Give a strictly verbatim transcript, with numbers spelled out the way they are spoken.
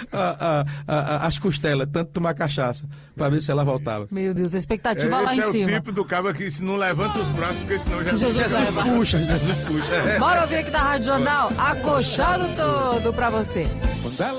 a, a, a, as costelas, tanto tomar cachaça, para ver se ela voltava. Meu Deus, a expectativa Esse lá em é cima. o tipo do cara que se não levanta os braços, porque senão já... Jesus Jesus leva. puxa, Jesus puxa. Bora ouvir aqui da Rádio Jornal, acolchado todo pra você. Quando ela